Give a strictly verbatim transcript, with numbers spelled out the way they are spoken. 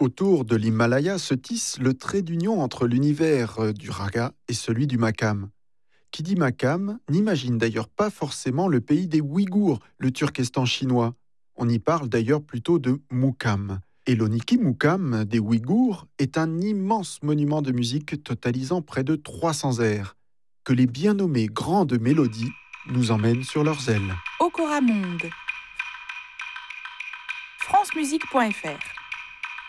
Autour de l'Himalaya se tisse le trait d'union entre l'univers euh, du raga et celui du makam. Qui dit makam n'imagine d'ailleurs pas forcément le pays des Ouïghours, le Turkestan chinois. On y parle d'ailleurs plutôt de Mukam. Et l'Oniki Mukam des Ouïghours est un immense monument de musique totalisant près de trois cents airs, que les bien nommées grandes mélodies nous emmènent sur leurs ailes. Okora Monde. francemusique point f r